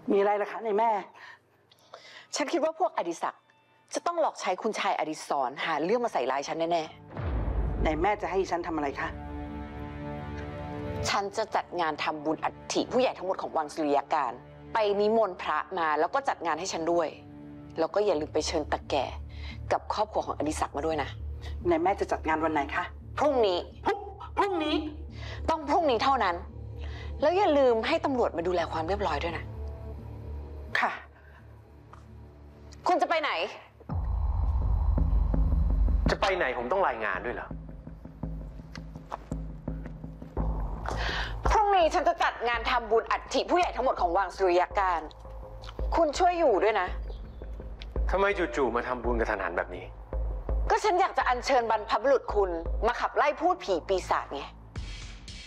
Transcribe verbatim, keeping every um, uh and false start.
มีอะไรล่ะคะในแม่ฉันคิดว่าพวกอดิศักดิ์จะต้องหลอกใช้คุณชายอดิศรหาเรื่องมาใส่ร้ายฉันแน่ในแม่จะให้ฉันทำอะไรคะๆฉันจะจัดงานทำบุญอัฐิผู้ใหญ่ทั้งหมดของวังสุริยการไปนิมนต์พระมาแล้วก็จัดงานให้ฉันด้วยแล้วก็อย่าลืมไปเชิญตาแก่กับครอบครัวของอดิศักดิ์มาด้วยนะในแม่จะจัดงานวันไหนคะพรุ่งนี้พรุ่งพรุ่งนี้ต้องพรุ่งนี้เท่านั้นแล้วอย่าลืมให้ตำรวจมาดูแลความเรียบร้อยด้วยนะค่ะคุณจะไปไหนจะไปไหนผมต้องรายงานด้วยเหรอพรุ่งนี้ฉันจะจัดงานทำบุญอัฐิผู้ใหญ่ทั้งหมดของวังสุริยการ คุณช่วยอยู่ด้วยนะทำไมจู่ๆมาทำบุญกระทันหันแบบนี้ก็ฉันอยากจะอัญเชิญบรรพบุรุษคุณมาขับไล่พูดผีปีศาจไง